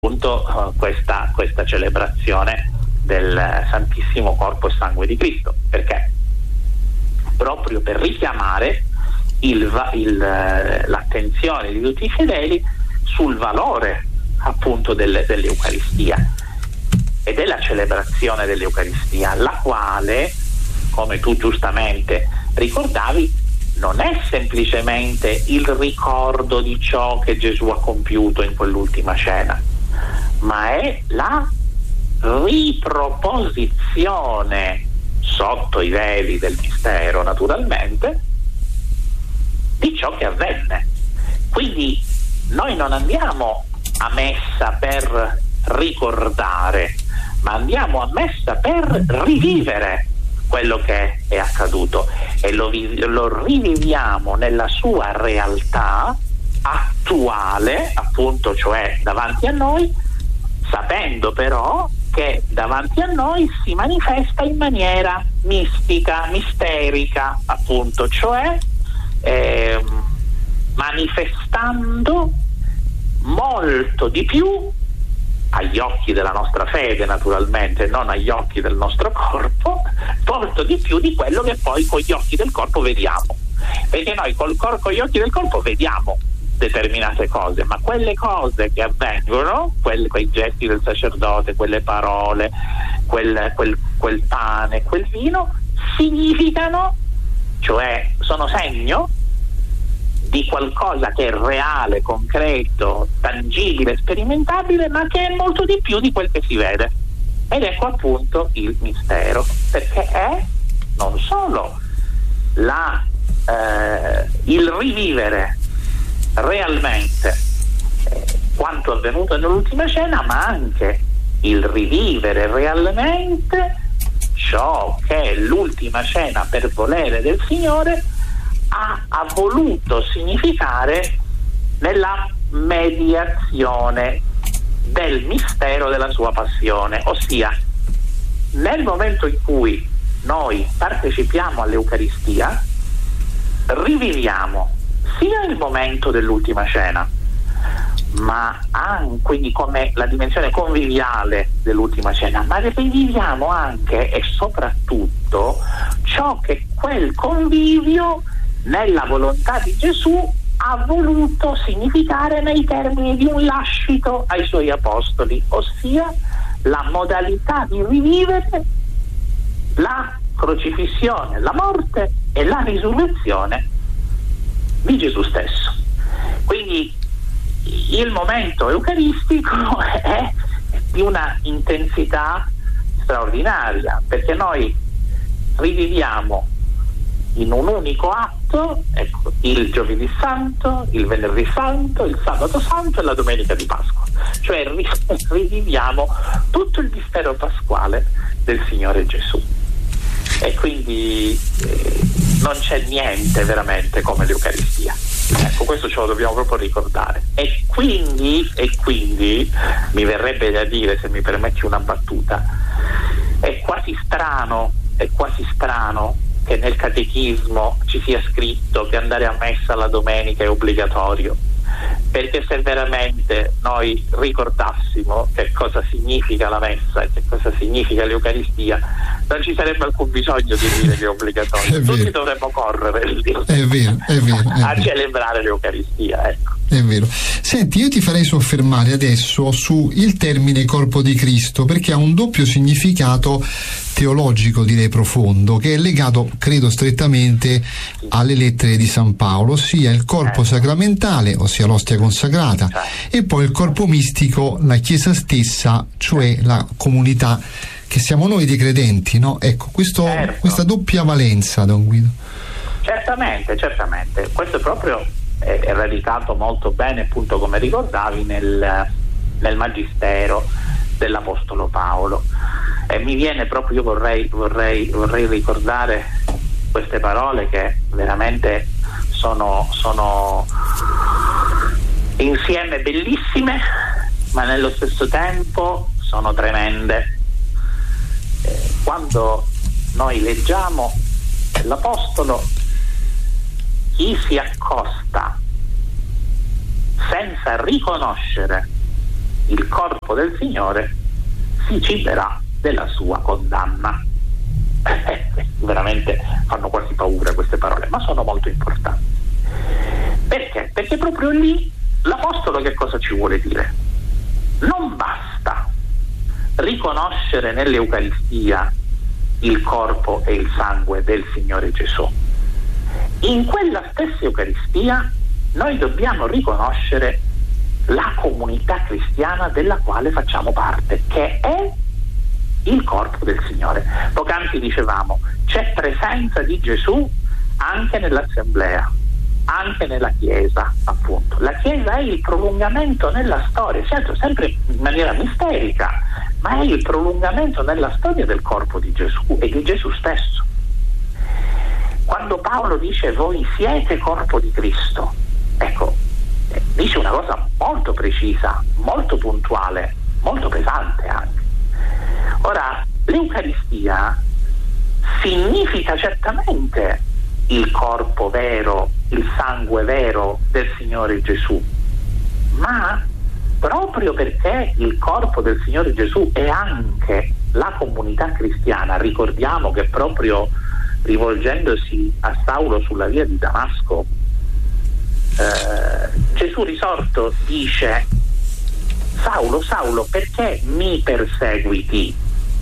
appunto questa celebrazione del Santissimo Corpo e Sangue di Cristo, perché proprio per richiamare l'attenzione di tutti i fedeli sul valore appunto dell'Eucaristia e della celebrazione dell'Eucaristia, la quale, come tu giustamente ricordavi, non è semplicemente il ricordo di ciò che Gesù ha compiuto in quell'ultima cena, ma è la riproposizione sotto i veli del mistero, naturalmente, di ciò che avvenne. Quindi noi non andiamo a messa per ricordare, ma andiamo a messa per rivivere quello che è accaduto, e lo riviviamo nella sua realtà attuale, appunto, cioè davanti a noi, sapendo però che davanti a noi si manifesta in maniera mistica, misterica, appunto, cioè manifestando molto di più agli occhi della nostra fede, naturalmente, non agli occhi del nostro corpo, molto di più di quello che poi con gli occhi del corpo vediamo, perché noi con gli occhi del corpo vediamo determinate cose, ma quelle cose che avvengono, quei gesti del sacerdote, quelle parole, quel pane, quel vino, significano, cioè sono segno di qualcosa che è reale, concreto, tangibile, sperimentabile, ma che è molto di più di quel che si vede. Ed ecco appunto il mistero, perché è non solo il rivivere realmente quanto avvenuto nell'ultima cena, ma anche il rivivere realmente ciò che l'ultima cena, per volere del Signore, ha voluto significare nella mediazione del mistero della sua passione, ossia nel momento in cui noi partecipiamo all'Eucaristia riviviamo sia il momento dell'ultima cena, ma anche, quindi, come la dimensione conviviale dell'ultima cena, ma riviviamo anche e soprattutto ciò che quel convivio nella volontà di Gesù ha voluto significare nei termini di un lascito ai suoi apostoli, ossia la modalità di rivivere la crocifissione, la morte e la risurrezione di Gesù stesso. Quindi il momento eucaristico è di una intensità straordinaria, perché noi riviviamo in un unico atto, ecco, il giovedì santo, il venerdì santo, il sabato santo e la domenica di Pasqua, cioè riviviamo tutto il mistero pasquale del Signore Gesù. E quindi non c'è niente veramente come l'Eucaristia. Ecco, questo ce lo dobbiamo proprio ricordare. E quindi mi verrebbe da dire, se mi permetti una battuta, è quasi strano che nel catechismo ci sia scritto che andare a messa la domenica è obbligatorio, perché se veramente noi ricordassimo che cosa significa la messa e che cosa significa l'Eucaristia, non ci sarebbe alcun bisogno di dire che è obbligatorio. Tutti dovremmo correre a celebrare l'Eucaristia, ecco. È vero. Senti, io ti farei soffermare adesso su il termine corpo di Cristo, perché ha un doppio significato teologico, direi profondo, che è legato, credo, strettamente alle lettere di San Paolo, ossia il corpo sacramentale, ossia l'ostia consacrata, e poi il corpo mistico, la Chiesa stessa, cioè la comunità che siamo noi dei credenti, no? Ecco, questa doppia valenza, Don Guido. Certamente. Questo è proprio è radicato molto bene, appunto, come ricordavi, nel magistero dell'Apostolo Paolo. E mi viene proprio, io vorrei ricordare queste parole che veramente sono insieme bellissime, ma nello stesso tempo sono tremende. Quando noi leggiamo l'Apostolo: chi si accosta senza riconoscere il corpo del Signore si ciberà della sua condanna. Veramente fanno quasi paura queste parole, ma sono molto importanti. Perché? Perché proprio lì l'Apostolo che cosa ci vuole dire? Non basta riconoscere nell'Eucaristia il corpo e il sangue del Signore Gesù. In quella stessa Eucaristia noi dobbiamo riconoscere la comunità cristiana della quale facciamo parte, che è il corpo del Signore. Poc'anzi dicevamo, c'è presenza di Gesù anche nell'assemblea, anche nella Chiesa, appunto. La Chiesa è il prolungamento nella storia, certo sempre in maniera misterica, ma è il prolungamento nella storia del corpo di Gesù e di Gesù stesso. Quando Paolo dice voi siete corpo di Cristo, ecco, dice una cosa molto precisa, molto puntuale, molto pesante anche. Ora, l'Eucaristia significa certamente il corpo vero, il sangue vero del Signore Gesù, ma proprio perché il corpo del Signore Gesù è anche la comunità cristiana, ricordiamo che proprio rivolgendosi a Saulo sulla via di Damasco, Gesù risorto dice: Saulo, Saulo, perché mi perseguiti?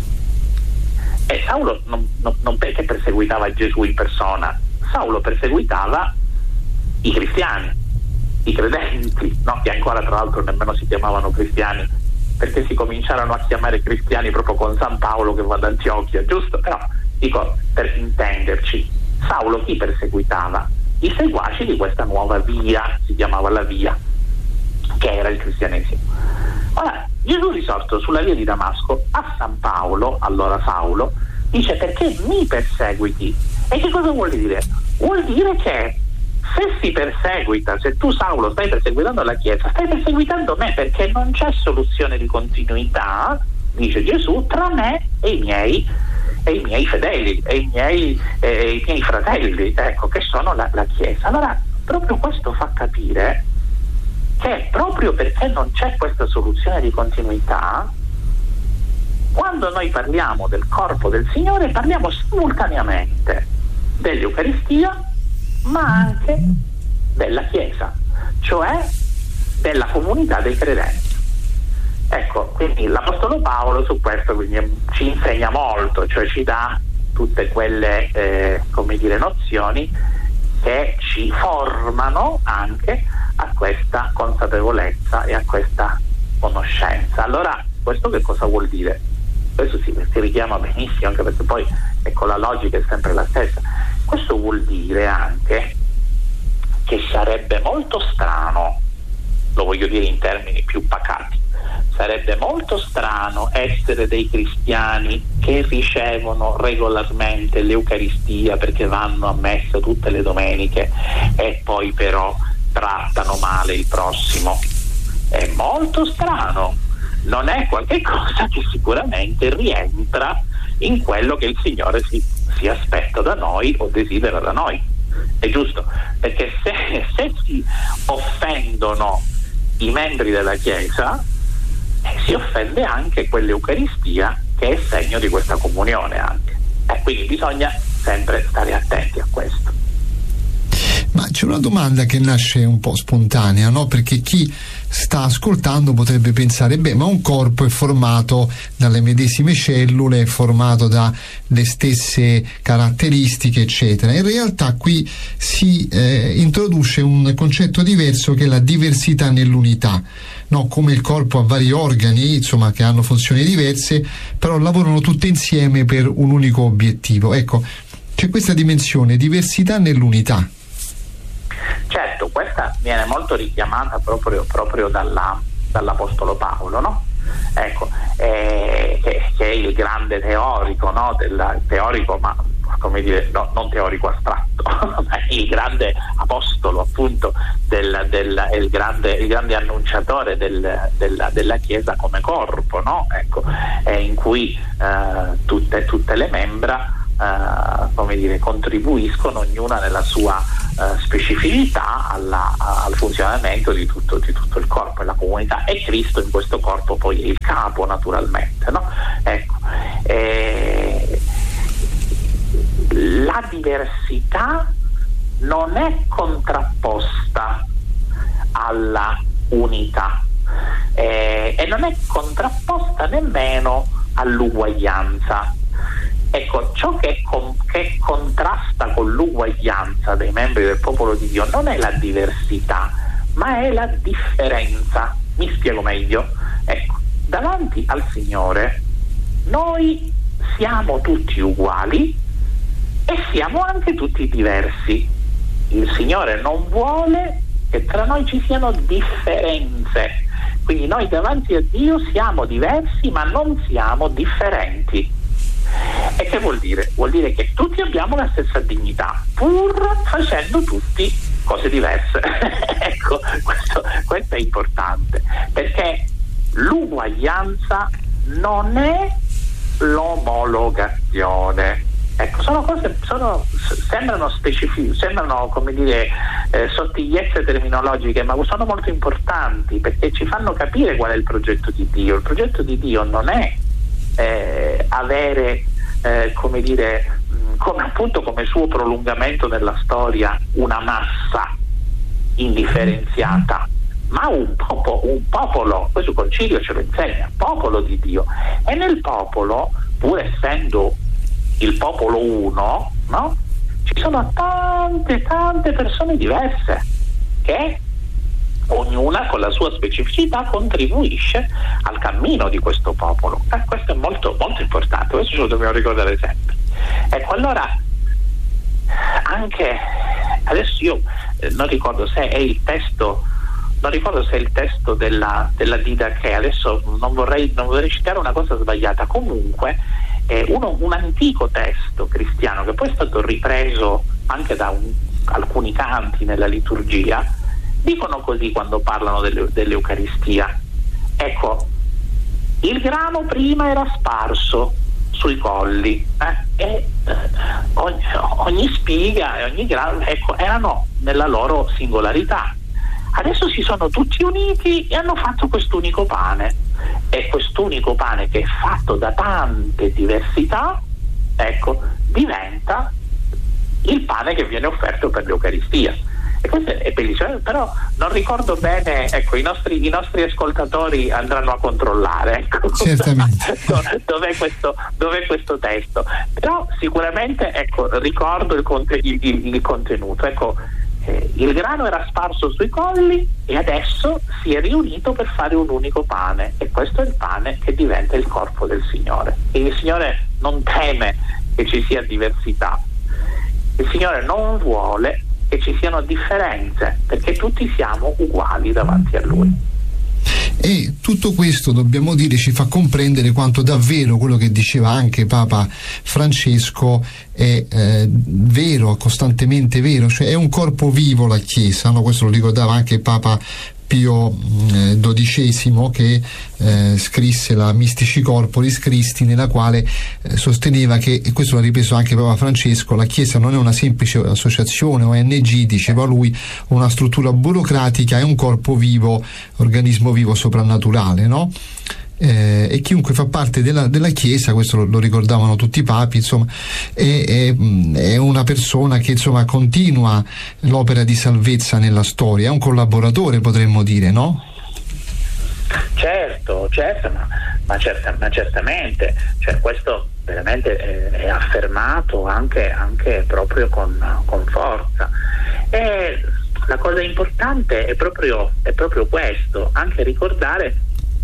E Saulo non perché perseguitava Gesù in persona, Saulo perseguitava i cristiani, i credenti, no? Che ancora tra l'altro nemmeno si chiamavano cristiani, perché si cominciarono a chiamare cristiani proprio con San Paolo che va ad Antiochia, giusto? Però dico, per intenderci, Saulo chi perseguitava? I seguaci di questa nuova via, si chiamava la via, che era il cristianesimo. Ora, Gesù risorto sulla via di Damasco a San Paolo, allora Saulo, dice: perché mi perseguiti? E che cosa vuol dire? Vuol dire che se si perseguita, se tu Saulo stai perseguitando la Chiesa, stai perseguitando me, perché non c'è soluzione di continuità, dice Gesù, tra me e i miei fedeli e i miei fratelli, ecco, che sono la Chiesa. Allora proprio questo fa capire che proprio perché non c'è questa soluzione di continuità, quando noi parliamo del corpo del Signore parliamo simultaneamente dell'Eucaristia ma anche della Chiesa, cioè della comunità dei credenti. Ecco, quindi l'Apostolo Paolo su questo quindi ci insegna molto, cioè ci dà tutte quelle nozioni che ci formano anche a questa consapevolezza e a questa conoscenza. Allora, questo che cosa vuol dire? Questo si richiama benissimo, anche perché poi ecco la logica è sempre la stessa. Questo vuol dire anche che sarebbe molto strano, lo voglio dire in termini più pacati, sarebbe molto strano essere dei cristiani che ricevono regolarmente l'Eucaristia perché vanno a messa tutte le domeniche e poi però trattano male il prossimo. È molto strano, non è qualche cosa che sicuramente rientra in quello che il Signore si aspetta da noi o desidera da noi. È giusto, perché se si offendono i membri della Chiesa, si offende anche quell'Eucaristia che è segno di questa comunione anche. Quindi bisogna sempre stare attenti a questo. Ma c'è una domanda che nasce un po' spontanea, no? Perché chi sta ascoltando potrebbe pensare: beh, ma un corpo è formato dalle medesime cellule, è formato dalle stesse caratteristiche, eccetera. In realtà qui si introduce un concetto diverso, che è la diversità nell'unità, no? Come il corpo ha vari organi, insomma, che hanno funzioni diverse, però lavorano tutte insieme per un unico obiettivo. Ecco, c'è questa dimensione, diversità nell'unità. Certo, questa viene molto richiamata proprio dall'Apostolo Paolo, no? Ecco, che è il grande teorico, no? Teorico, ma come dire, no, non teorico astratto, ma il grande apostolo, appunto, il grande annunciatore della Chiesa come corpo, no? Ecco, in cui tutte le membra contribuiscono ognuna nella sua specificità al funzionamento di tutto il corpo e la comunità, e Cristo in questo corpo poi è il capo, naturalmente, no? Ecco, la diversità non è contrapposta alla unità, e non è contrapposta nemmeno all'uguaglianza. Ecco, ciò che contrasta con l'uguaglianza dei membri del popolo di Dio non è la diversità, ma è la differenza. Mi spiego meglio. Ecco, davanti al Signore noi siamo tutti uguali e siamo anche tutti diversi. Il Signore non vuole che tra noi ci siano differenze. Quindi noi davanti a Dio siamo diversi, ma non siamo differenti. E che vuol dire? Vuol dire che tutti abbiamo la stessa dignità, pur facendo tutti cose diverse. Ecco, questo è importante, perché l'uguaglianza non è l'omologazione. Ecco, sono cose, sembrano specifiche, sembrano, come dire, sottigliezze terminologiche, ma sono molto importanti, perché ci fanno capire qual è il progetto di Dio. Il progetto di Dio non è avere, come dire, come suo prolungamento nella storia, una massa indifferenziata, ma un popolo. Questo concilio ce lo insegna, popolo di Dio. E nel popolo, pur essendo il popolo uno, no? Ci sono tante persone diverse che ognuna con la sua specificità contribuisce al cammino di questo popolo. Questo è molto, molto importante, questo ce lo dobbiamo ricordare sempre. Ecco, allora, anche adesso io non ricordo se è il testo della Didache, adesso non vorrei citare una cosa sbagliata, comunque un antico testo cristiano che poi è stato ripreso anche da alcuni canti nella liturgia, dicono così quando parlano dell'Eucaristia. Ecco, il grano prima era sparso sui colli, ogni spiga e ogni grano, ecco, erano nella loro singolarità. Adesso si sono tutti uniti e hanno fatto quest'unico pane, e quest'unico pane, che è fatto da tante diversità, ecco, diventa il pane che viene offerto per l'Eucaristia. E questo è bellissimo, però non ricordo bene, ecco, i nostri ascoltatori andranno a controllare, ecco, certamente dov'è questo testo, però sicuramente, ecco, ricordo il contenuto. Ecco, il grano era sparso sui colli e adesso si è riunito per fare un unico pane, e questo è il pane che diventa il corpo del Signore. E il Signore non teme che ci sia diversità, il Signore non vuole che ci siano differenze, perché tutti siamo uguali davanti a Lui. E tutto questo, dobbiamo dire, ci fa comprendere quanto davvero quello che diceva anche Papa Francesco è vero, costantemente vero, cioè è un corpo vivo la Chiesa, no? Questo lo ricordava anche Papa Pio XII, che scrisse la Mystici Corporis Christi, nella quale sosteneva che, e questo l'ha ripreso anche Papa Francesco, la Chiesa non è una semplice associazione ONG, diceva lui, una struttura burocratica, è un corpo vivo, organismo vivo soprannaturale, no? E chiunque fa parte della Chiesa, questo lo ricordavano tutti i papi, insomma, è una persona che, insomma, continua l'opera di salvezza nella storia, è un collaboratore, potremmo dire, no? Certo, ma certamente, cioè, questo veramente è affermato anche proprio con forza. E la cosa importante è proprio questo, anche ricordare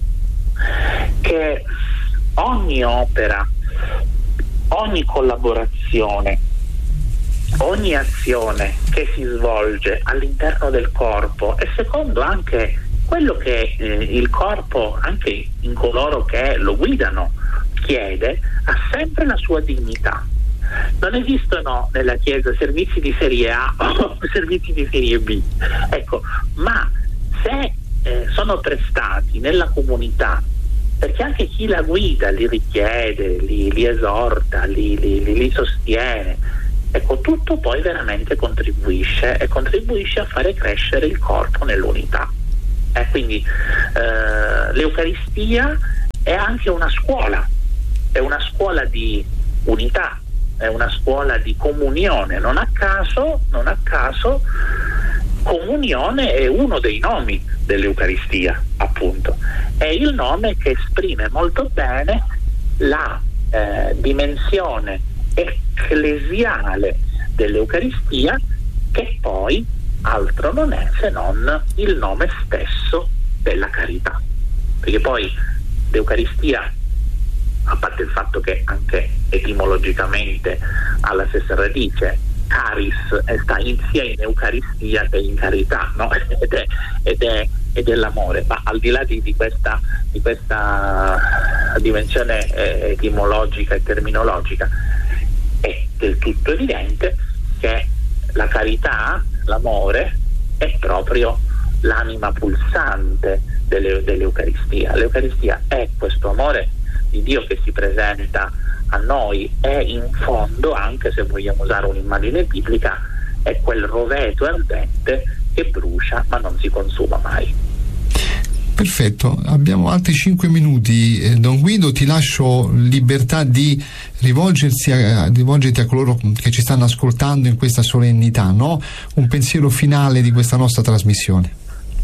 che ogni opera, ogni collaborazione, ogni azione che si svolge all'interno del corpo, e secondo anche quello che il corpo, anche in coloro che lo guidano, chiede, ha sempre la sua dignità. Non esistono nella Chiesa servizi di serie A o servizi di serie B, ecco, ma se sono prestati nella comunità, perché anche chi la guida li richiede, li esorta, li sostiene, Ecco, tutto poi veramente contribuisce a fare crescere il corpo nell'unità. Quindi l'Eucaristia è anche una scuola di unità, è una scuola di comunione. Non a caso comunione è uno dei nomi dell'Eucaristia, appunto. È il nome che esprime molto bene la dimensione ecclesiale dell'Eucaristia, che poi altro non è se non il nome stesso della carità. Perché poi l'Eucaristia, a parte il fatto che anche etimologicamente ha la stessa radice, caris sta sia in Eucaristia che in carità, no? ed è l'amore, ma al di là di questa dimensione etimologica e terminologica, è del tutto evidente che la carità, l'amore, è proprio l'anima pulsante dell'Eucaristia. L'Eucaristia è questo amore di Dio che si presenta a noi, è in fondo, anche se vogliamo usare un'immagine biblica, è quel roveto ardente che brucia ma non si consuma mai. Perfetto, abbiamo altri 5 minuti. Don Guido, ti lascio libertà di rivolgerti a coloro che ci stanno ascoltando in questa solennità, no? Un pensiero finale di questa nostra trasmissione.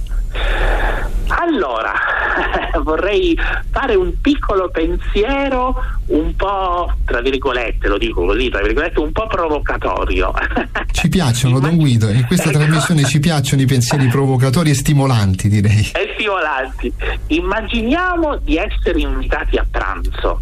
Allora, vorrei fare un piccolo pensiero un po', tra virgolette, lo dico così, tra virgolette, un po' provocatorio. Ci piacciono, Don Guido, in questa trasmissione ci piacciono i pensieri provocatori e stimolanti, direi. E stimolanti. Immaginiamo di essere invitati a pranzo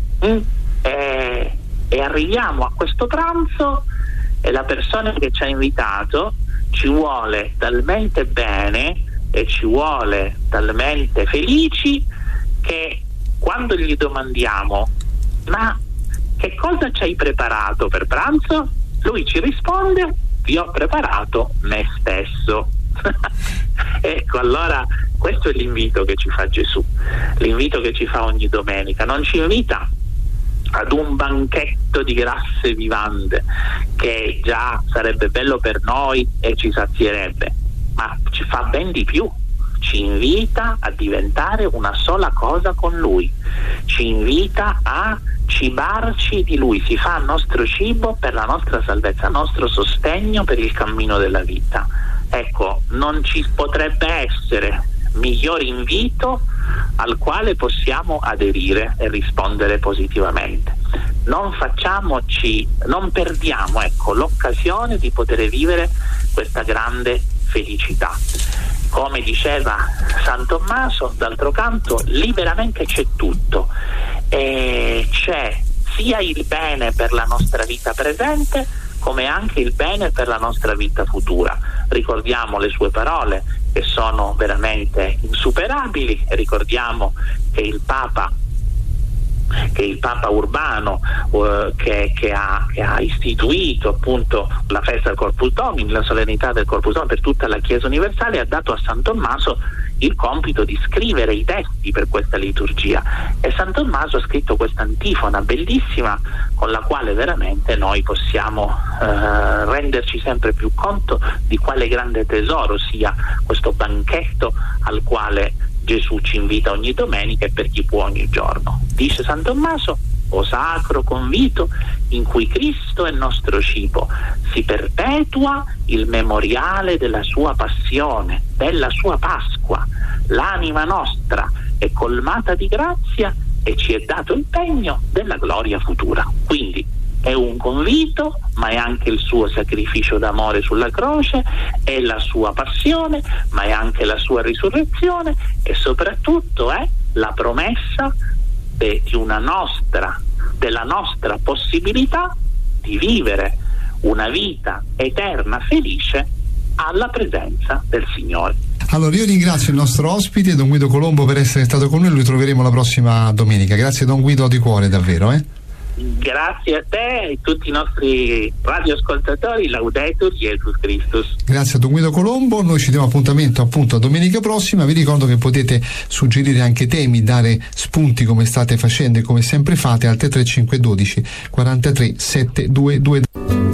e arriviamo a questo pranzo e la persona che ci ha invitato ci vuole talmente bene e ci vuole talmente felici che quando gli domandiamo: ma che cosa ci hai preparato per pranzo? Lui ci risponde: vi ho preparato me stesso. Ecco, allora questo è l'invito che ci fa Gesù, l'invito che ci fa ogni domenica. Non ci invita ad un banchetto di grasse vivande che già sarebbe bello per noi e ci sazierebbe, ma ci fa ben di più. Ci invita a diventare una sola cosa con Lui, ci invita a cibarci di Lui, si fa nostro cibo per la nostra salvezza, nostro sostegno per il cammino della vita. Ecco, non ci potrebbe essere miglior invito al quale possiamo aderire e rispondere positivamente. Non perdiamo, ecco, l'occasione di poter vivere questa grande felicità. Come diceva San Tommaso, d'altro canto, liberamente c'è tutto, e c'è sia il bene per la nostra vita presente come anche il bene per la nostra vita futura. Ricordiamo le sue parole, che sono veramente insuperabili, e ricordiamo che il Papa Urbano che ha istituito appunto la festa del Corpus Domini, la solennità del Corpus Domini per tutta la Chiesa universale, ha dato a San Tommaso il compito di scrivere i testi per questa liturgia, e San Tommaso ha scritto questa antifona bellissima con la quale veramente noi possiamo renderci sempre più conto di quale grande tesoro sia questo banchetto al quale Gesù ci invita ogni domenica e per chi può ogni giorno. Dice San Tommaso: o sacro convito in cui Cristo è nostro cibo, si perpetua il memoriale della sua passione, della sua Pasqua. L'anima nostra è colmata di grazia e ci è dato il pegno della gloria futura. Quindi è un convito, ma è anche il suo sacrificio d'amore sulla croce, è la sua passione, ma è anche la sua risurrezione, e soprattutto è la promessa della nostra possibilità di vivere una vita eterna felice alla presenza del Signore. Allora, io ringrazio il nostro ospite, Don Guido Colombo, per essere stato con noi. Lo troveremo la prossima domenica. Grazie, Don Guido, di cuore, davvero. Grazie a te e a tutti i nostri radioascoltatori. Laudetur Jesus Christus. Grazie a Don Guido Colombo. Noi ci diamo appuntamento appunto a domenica prossima. Vi ricordo che potete suggerire anche temi, dare spunti come state facendo e come sempre fate al 33512 43 722.